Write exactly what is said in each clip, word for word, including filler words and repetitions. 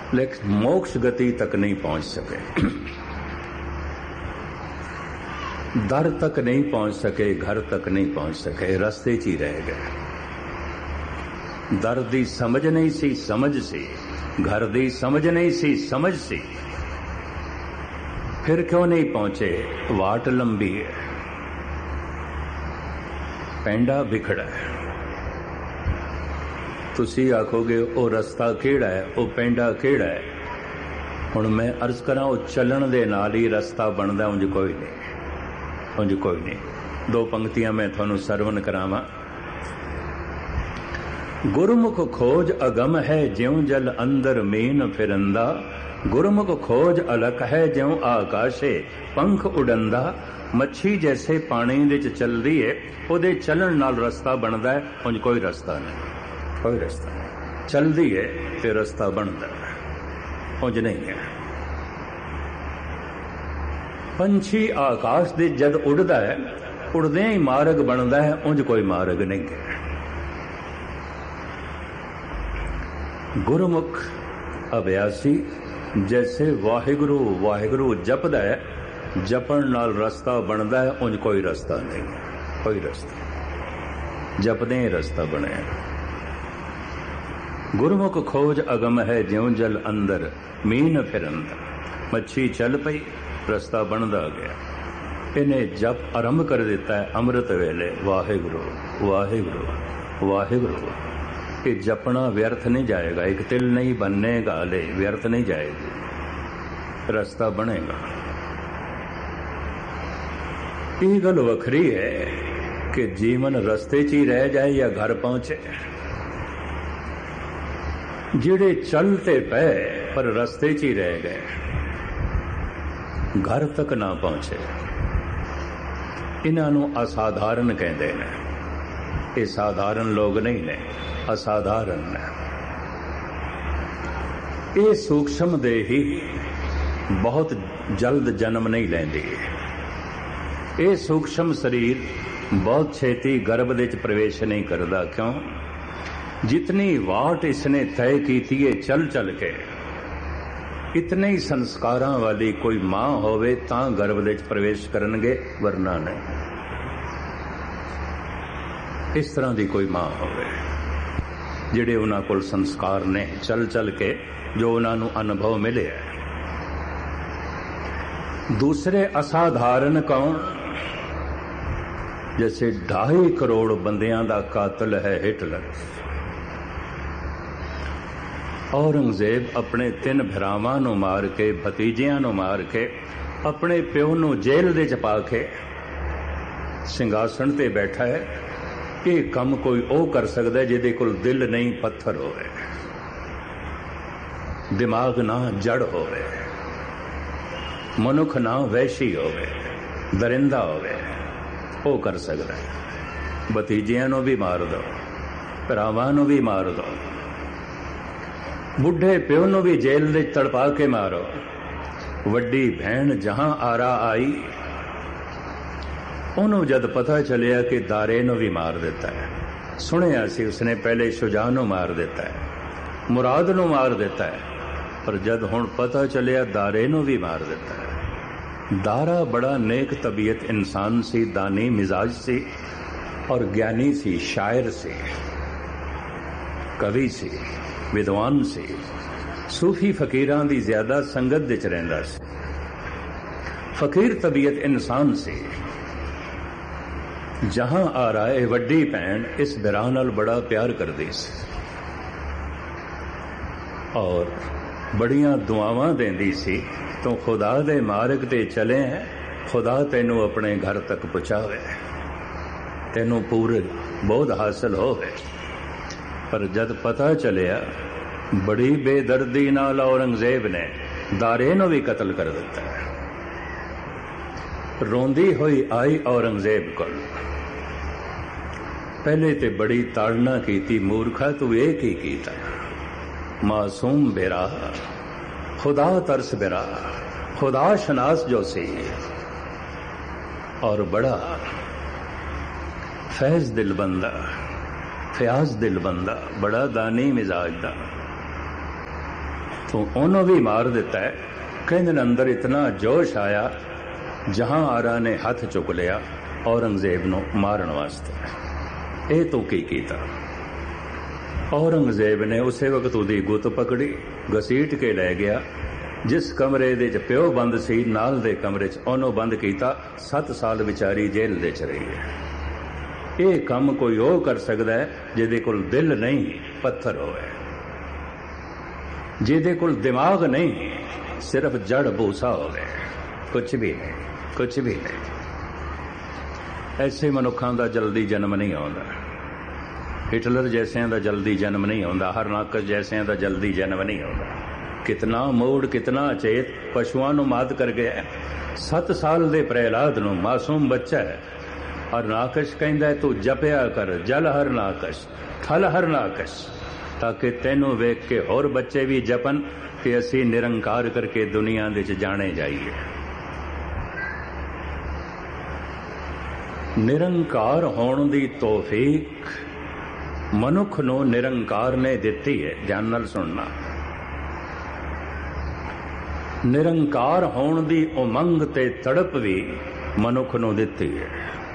लेकिन मोक्ष गति तक नहीं पहुंच सके, दर तक नहीं पहुंच सके, घर तक नहीं पहुंच सके, रस्ते च ही रह गए। दर दी समझ नहीं सी समझ सी, घर दी समझ नहीं सी समझ सी, फिर क्यों नहीं पहुंचे? वाट लंबी है, पैंडा बिखड़ा है। तुसी आखोगे ओ रस्ता केड़ा है, ओ पैंडा केड़ा है। हुण मैं अर्ज करा, ओ चलन दे नाल ही रस्ता बनदा, उंज कोई नहीं, उंज कोई नहीं। दो पंक्तियां मैं तुहानू सरवण करावां। गुरमुख खोज अगम है, ज्यों जल अंदर मीन फिरंदा। गुरमुख खोज अलख है, ज्यों आकाशे पंख उड़ंदा। मच्छी जैसे पानी दे च चलदी है, ओदे चलन नाल रस्ता बनदा है, उंज कोई रस्ता नहीं, कोई रस्ता नहीं। चलदी है ते रस्ता बनदा है, उंज नहीं है। पंछी आकाश दे जद उड़दा है, उड़दे ही मार्ग बनदा है, उंज कोई मार्ग नहीं है। गुरमुख अभ्यासी जैसे वाहिगुरु वाहिगुरु जपदा है, जपण नाल रस्ता बनदा है, उंज कोई रस्ता नहीं, कोई रस्ता। जपदे ही रस्ता बने। गुरमुख खोज अगम है, ज्यों जल अंदर मीन फिरंदा। मच्छी चल पई, रस्ता बनदा गया। इन्हें जप आरंभ कर देता है अमृत वेले, वाहिगुरु वाहिगुरु वाहिगुरु। ये जपना व्यर्थ नहीं जाएगा, एक तिल नहीं बनने गाले, व्यर्थ नहीं जाएगी, रास्ता बनेगा। ये गल वखरी है कि जीवन रस्ते च ही रह जाए या घर पहुंचे। जिहड़े चलते पे पर रस्ते च ही रह गए, घर तक ना पहुंचे, इन्हां नूं असाधारण कहते हैं। ये साधारण लोग नहीं ने, असाधारण ने। ये सूक्ष्म देही बहुत जल्द जन्म नहीं लेंदी। ये सूक्ष्म शरीर बहुत छेती गर्भ दे च प्रवेश नहीं करता। क्यों? जितनी वाट इसने तय की है चल चल के, इतने ही संस्कारां वाली कोई मां होवे तां गर्भ दे च प्रवेश करनगे, वरना नहीं। इस तरह की कोई मां होवे जिहड़े उन्हां कोल संस्कार ने, चल चल के जो उन्हां नूं अनुभव मिले है। दूसरे असाधारण कौन? जैसे ढाई करोड़ बंदियां दा कातिल है हिटलर। औरंगजेब अपने तीन भरावां नूं मार के, भतीजियां नूं मार के, अपने प्यो नूं जेल दे च पा के सिंघासन ते बैठा है। ये काम कोई ओ कर सकता है जिहदे कोल दिल नहीं, पत्थर होवे, दिमाग ना जड़ होवे, मनुख ना वैशी होवे, दरिंदा होवे, ओ कर सकता है। भतीजियां नूं भी मार दो, भरावां नूं भी मार दो, बुढ़े प्यो नूं भी जेल दे तड़पा के मारो। वड्डी भैन जहां आरा आई, उन्होंने जद पता चलिया कि दारे नूं भी मार देता है। सुनिया सी उसने पहले शुजा नूं मार देता है, मुराद नूं मार देता है, पर जद हुण पता चलिया दारे नूं भी मार देता है। दारा बड़ा नेक तबीयत इंसान सी, दानी मिजाज सी और ज्ञानी सी, शायर सी, कवि सी, विद्वान सी, सूफी फकीरां दी ज्यादा संगत विच रहिंदा सी। फकीर तबीयत इंसान सी। जहां आ रहा है वड्डी भैन इस बिराह नाल बड़ा प्यार करदी सी और बड़ियां दुआवां देंदी सी। तो खुदा दे मार्ग ते चले हैं, खुदा तेनू अपने घर तक पहुंचावे, तेनू पूरे बोध हासिल होवे। पर जद पता चलिया, बड़ी बेदर्दी नाल औरंगजेब ने दारे नूं भी कतल कर दिता है। रोंदी हुई आई औरंगजेब कोल। पहले ते बड़ी ताड़ना कीती, मूर्खा तू ये की कीता, मासूम बेरा, खुदा तरस बेरा, खुदा शनास जो सी और बड़ा फैज दिल बंदा, फयाज दिल बंदा, बड़ा दानी मिजाज दा। तो उन्होंने भी मार दिता है। कहते अंदर इतना जोश आया, जहां आरा ने हथ चुक लिया औरंगजेब नूं मारन वास्ते। ये तो की कीता। औरंगजेब ने उसे वक्त उहदी गुत पकड़ी, घसीट के लै गया। जिस कमरे दे च प्यो बंद सी, नाल दे कमरे च ओनू बंद किया। सत्त साल विचारी जेल दे च रही है। ये काम कोई वो कर सकता है जिहदे कोल दिल नहीं, पत्थर होवे, जिहदे कोल दिमाग नहीं, सिर्फ जड़ भूसा होवे, कुछ भी नहीं, कुछ भी नहीं। ऐसे मनुखों का जल्दी जन्म नहीं आता। हिटलर जैसिया का जल्दी जन्म नहीं आता। हरनाकश जैसिया का जल्दी जन्म नहीं आता। कितना मूड, कितना चेत पशुओं को मात कर गया। सत्त साल के प्रहलाद नूं, मासूम बच्चा है, हरनाकश कहंदा तू जपिया कर जल हरनाकश, थल हरनाकश, ताकि तेनों वेख के होर बच्चे भी जपन कि असी निरंकार करके दुनिया दे च जाने जाइए। निरंकार होने की तौफीक मनुख नूं निरंकार ने दिती है। ध्यान नाल सुनना। निरंकार होने की उमंग ते तड़प भी मनुख नूं दिती है।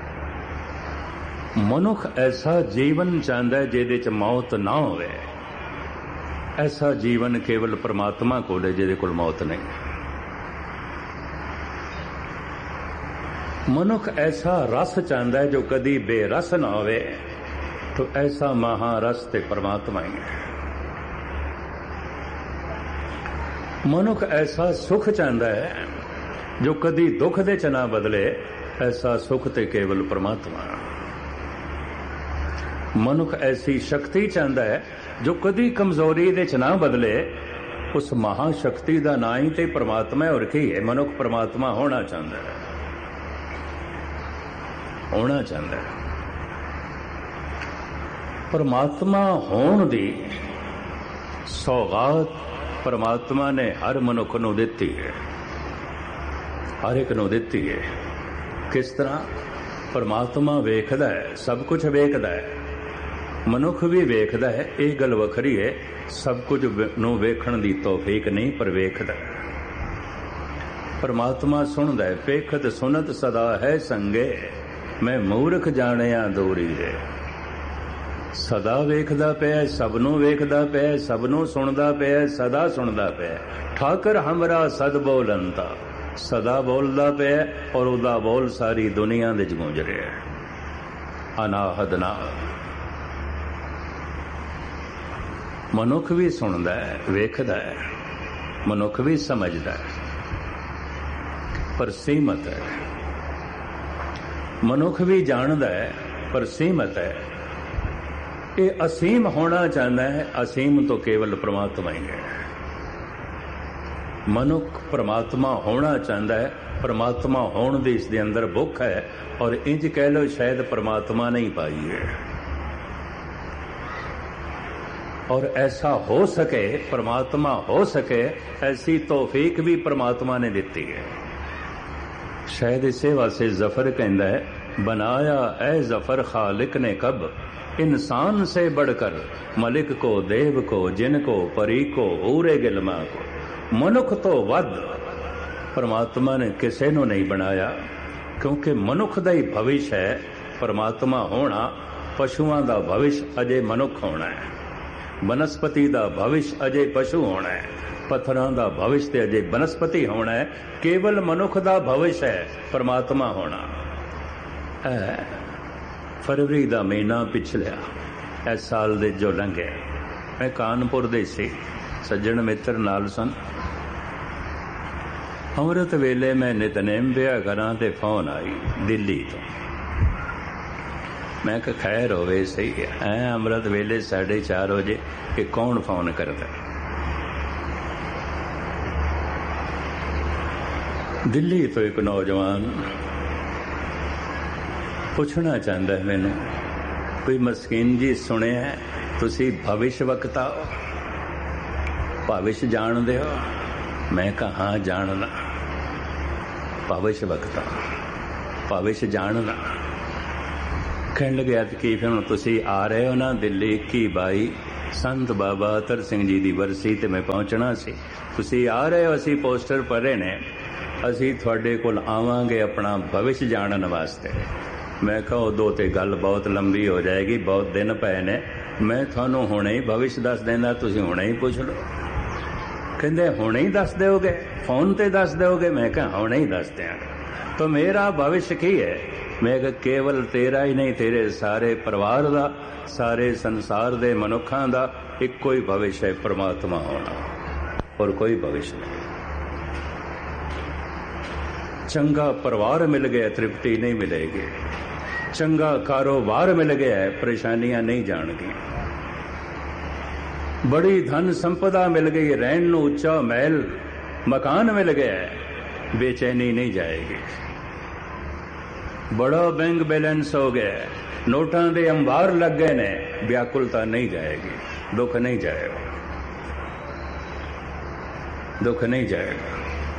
मनुख ऐसा जीवन चाहता है जिहदे च मौत ना होवे। ऐसा जीवन केवल परमात्मा कोल है जिहदे कोल मौत नहीं। मनुख ऐसा रस चाहता है जो कदी बेरस ना होवे। तो ऐसा महारस ते परमात्मा ही है। मनुख ऐसा सुख चाहता है जो कदी दुख दे च ना बदले। ऐसा सुख ते केवल परमात्मा। मनुख ऐसी शक्ति चाहता है जो कदी कमजोरी दे च ना बदले। उस महाशक्ति का ना ही ते परमात्मा है। और की है? मनुख परमात्मा होना चाहता है, होना चाहता है। परमात्मा होने दी सौगात परमात्मा ने हर मनुख नूं दिती है, हर एक नूं दिती है। किस तरह? परमात्मा वेखदा है, सब कुछ वेखदा है। मनुख भी वेखदा है, ये गल वखरी है। सब कुछ नूं वेखण दी तौफीक नहीं, पर वेखदा है। परमात्मा सुनदा है। पेखत सुनत सदा है संगे, मैं मूर्ख जाणिया दूरी है। सदा वेखदा पिया, सबनों वेखदा पिया, सबनों सुनदा पिया, सदा सुनदा पिया। ठाकर हमरा सद बोलंता, सदा बोलदा पिया और उदा बोल सारी दुनिया दे गूंज रहा है। अनाहद नाहद। मनुख भी सुनदा है, वेखदा है, मनुख भी समझदा है, पर सीमत है। मनुख भी जानदा है, पर सीमत है। ये असीम होना चाहता है। असीम तो केवल परमात्मा ही है। मनुख परमात्मा होना चाहता है। परमात्मा होने दी इसके अंदर भुख है। और इंज कह लो शायद परमात्मा नहीं पाई है। और ऐसा हो सके, परमात्मा हो सके, ऐसी तौफीक भी परमात्मा ने दी है। शायद इसे वास्ते जफर कहता है, बनाया ऐ जफर खालिक ने कब, इंसान से बढ़कर मलिक को, देव को, जिन को, परी को, ऊरे गिलमा को, मनुख तो वध परमात्मा ने किसी को नहीं बनाया। क्योंकि मनुख का ही भविष्य है परमात्मा होना। पशुओं का भविष्य अजे मनुख होना है। वनस्पति का भविष्य अजे पशु होना है। पत्थरों का भविष्य अजे वनस्पति होना है। केवल मनुख का भविष्य है परमात्मा होना। है फरवरी का महीना पिछलिया इस साल दे जो लंघे, मैं कानपुर दे सी, सज्जन मित्र नाल सन। अमृत वेले मैं नितनेम पिया करा ते फोन आई दिल्ली तो। मैं कहा खैर होवे सही है। अमृत वेले साढ़े चार बजे कि कौन फोन करता? दिल्ली तो एक नौजवान पूछना चाहता है मैनू, कोई मस्कीन जी सुने है तुसी भविष्य वक्ता हो, भविष्य जानते हो? मैं कहा हाँ जानना। भविष्य वक्ता, भविष्य जानना। कहने लगे कि फिर तुसी आ रहे हो ना दिल्ली इक्की बाई ਸੰਤ ਬਾਬਾ ਅਤਰ ਸਿੰਘ ਜੀ ਦੀ ਵਰਸੀ ਤੇ ਮੈਂ ਪਹੁੰਚਣਾ ਸੀ। ਤੁਸੀਂ ਆ ਰਹੇ ਹੋ, ਅਸੀਂ ਪੋਸਟਰ ਭਰੇ ਨੇ, ਅਸੀਂ ਤੁਹਾਡੇ ਕੋਲ ਆਵਾਂਗੇ ਆਪਣਾ ਭਵਿੱਖ ਜਾਣਨ ਵਾਸਤੇ। ਮੈਂ ਕਿਹਾ ਉਦੋਂ ਤੇ ਗੱਲ ਬਹੁਤ ਲੰਬੀ ਹੋ ਜਾਏਗੀ, ਬਹੁਤ ਦਿਨ ਪਏ ਨੇ, ਮੈਂ ਤੁਹਾਨੂੰ ਹੁਣੇ ਹੀ ਭਵਿੱਖ ਦੱਸ ਦਿੰਦਾ, ਤੁਸੀਂ ਹੁਣੇ ਹੀ ਪੁੱਛ ਲਓ। ਕਹਿੰਦੇ ਹੁਣੇ ਹੀ ਦੱਸ ਦਿਓਗੇ, ਫੋਨ ਤੇ ਦੱਸ ਦਿਓਗੇ? ਮੈਂ ਕਿਹਾ ਹੁਣੇ ਹੀ ਦੱਸ ਦਿਆਂਗਾ। ਤਾਂ ਮੇਰਾ ਭਵਿੱਖ ਕੀ ਹੈ? ਮੈਂ ਕਿਹਾ ਕੇਵਲ ਤੇਰਾ ਹੀ ਨਹੀਂ, ਤੇਰੇ ਸਾਰੇ ਪਰਿਵਾਰ ਦਾ, ਸਾਰੇ ਸੰਸਾਰ ਦੇ ਮਨੁੱਖਾਂ ਦਾ ਇੱਕੋ ਹੀ ਭਵਿੱਖ ਹੈ, ਪਰਮਾਤਮਾ ਹੋਣਾ, ਔਰ ਕੋਈ ਭਵਿੱਖ ਨਹੀਂ। ਚੰਗਾ ਪਰਿਵਾਰ ਮਿਲ ਗਿਆ, ਤ੍ਰਿਪਤੀ ਨਹੀਂ ਮਿਲੇਗੀ। ਚੰਗਾ ਕਾਰੋਬਾਰ ਮਿਲ ਗਿਆ, ਪਰੇਸ਼ਾਨੀਆਂ ਨਹੀਂ ਜਾਣਗੀਆਂ। ਬੜੀ ਧਨ ਸੰਪਦਾ ਮਿਲ ਗਈ, ਰਹਿਣ ਨੂੰ ਉੱਚਾ ਮਹਿਲ ਮਕਾਨ ਮਿਲ ਗਿਆ, ਬੇਚੈਨੀ ਨਹੀਂ ਜਾਏਗੀ। ਬੜਾ ਬੈਂਕ ਬੈਲੈਂਸ ਹੋ ਗਿਆ, ਨੋਟਾਂ ਦੇ ਅੰਬਾਰ ਲੱਗ ਗਏ ਨੇ, ਵਿਆਕੁਲਤਾ ਨਹੀਂ ਜਾਏਗੀ, ਦੁੱਖ ਨਹੀਂ ਜਾਏਗਾ, ਦੁੱਖ ਨਹੀਂ ਜਾਏਗਾ,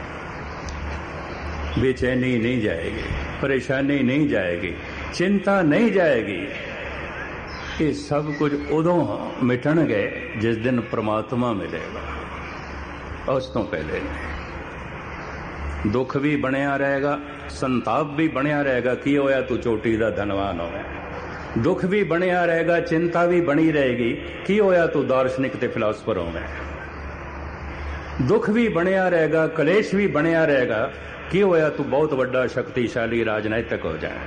ਬੇਚੈਨੀ ਨਹੀਂ ਜਾਏਗੀ, ਪਰੇਸ਼ਾਨੀ ਨਹੀਂ ਜਾਏਗੀ, ਚਿੰਤਾ ਨਹੀਂ ਜਾਏਗੀ। ਇਹ ਸਭ ਕੁਝ ਉਦੋਂ ਮਿਟਣਗੇ ਜਿਸ ਦਿਨ ਪ੍ਰਮਾਤਮਾ ਮਿਲੇਗਾ, ਉਸ ਤੋਂ ਪਹਿਲੇ ਨਹੀਂ। ਦੁੱਖ ਵੀ ਬਣਿਆ ਰਹੇਗਾ, ਸੰਤਾਪ ਵੀ ਬਣਿਆ ਰਹੇਗਾ, ਕੀ ਹੋਇਆ ਤੂੰ ਚੋਟੀ ਦਾ ਧਨਵਾਨ ਹੋਇਆ। ਦੁੱਖ ਵੀ ਬਣਿਆ ਰਹੇਗਾ, ਚਿੰਤਾ ਵੀ ਬਣੀ ਰਹੇਗੀ, ਕੀ ਹੋਇਆ ਤੂੰ ਦਾਰਸ਼ਨਿਕ ਤੇ ਫਿਲਾਸਫਰ ਹੋਵੇਂ। ਦੁੱਖ ਵੀ ਬਣਿਆ ਰਹੇਗਾ, ਕਲੇਸ਼ ਵੀ ਬਣਿਆ ਰਹੇਗਾ, ਕੀ ਹੋਇਆ ਤੂੰ ਬਹੁਤ ਵੱਡਾ ਸ਼ਕਤੀਸ਼ਾਲੀ ਰਾਜਨੀਤਿਕ ਹੋ ਜਾਏ,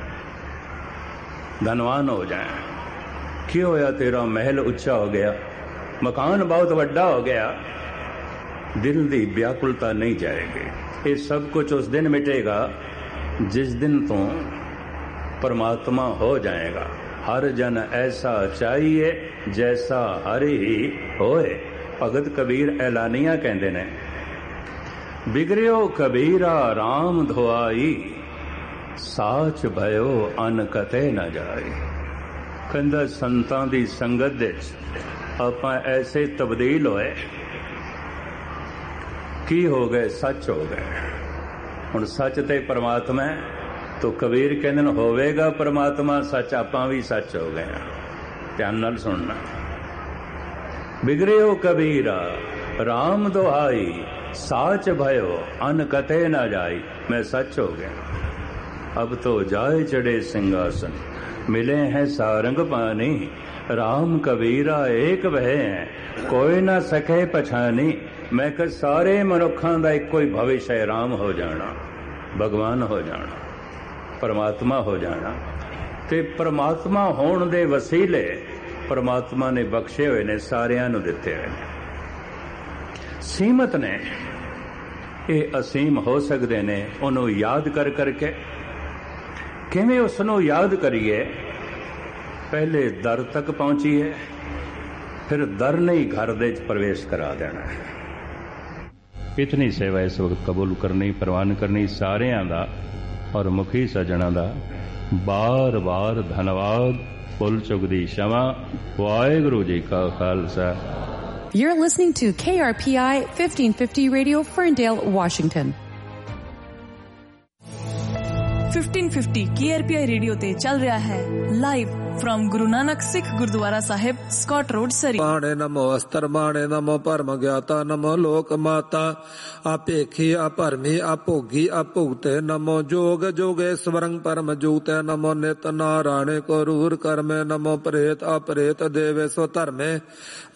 ਧਨਵਾਨ ਹੋ ਜਾਏ। ਕੀ ਹੋਇਆ ਤੇਰਾ ਮਹਿਲ ਉੱਚਾ ਹੋ ਗਿਆ, ਮਕਾਨ ਬਹੁਤ ਵੱਡਾ ਹੋ ਗਿਆ, ਦਿਲ ਦੀ ਵਿਆਕੁਲਤਾ ਨਹੀਂ ਜਾਏਗੀ। ਇਹ ਸਭ ਕੁਝ ਉਸ ਦਿਨ ਮਿਟੇਗਾ ਜਿਸ ਦਿਨ ਤੋਂ परमात्मा हो जाएगा। हर जन ऐसा चाहिए जैसा हरि ही होए। भगत कबीर ऐलानिया कहते ने, बिगड़ियो कबीरा राम धोआई, साच भयो अन कते न जाए। कहंदा संतां दी संगत दे आपां ऐसे तब्दील होए, की हो गए, सच हो गए। हुण सच ते परमात्मा है, तो कबीर कहते हैं होवेगा परमात्मा सच, आपां भी सच हो गए। ध्यान नाल सुनना। बिगड़े हो कबीरा राम दुहाई, साच भयो अन कते न जाई। मैं सच हो गया। अब तो जाए चढ़े सिंहासन, मिले हैं सारंग पानी। राम कबीरा एक वह है, कोई ना सके पछानी। मैं कह सारे मनुखों का इको ही भविष्य है, राम हो जाना, भगवान हो जाना, परमात्मा हो जाना। ते परमात्मा होने दे वसीले परमात्मा ने बख्शे हुए ने, सारियां नूं दिते हुए ने। सीमत ने ये असीम हो सकते ने, उन्होंने याद कर करके। किवें उसनूं याद करिए? पहले दर तक पहुंचीए, फिर दर नहीं घर दे प्रवेश करा देना है। इतनी सेवा इस वक्त कबूल करनी, प्रवान करनी सारियां दा और मुखी सजना दा बार बार धन्यवाद। भुल चुक दी क्षमा। वाहिगुरू जी का Khalsa. You're listening to K R P I fifteen fifty Radio, Ferndale, Washington. fifteen fifty K R P I radio ते चल रहा है live from Guru Nanak Sikh gurdwara Sahib, Scott road, सरी। बाणे नमो अस्तर बाणे नमो परम ज्ञाता नमो लोक माता। आपेखी अपरमी अपोगी अपुगते नमो जोग जोगेश्वरं परम जूते। नमो नित नारायण करूर कर्मे नमो प्रेत अपरेत देवे सो धर्मे।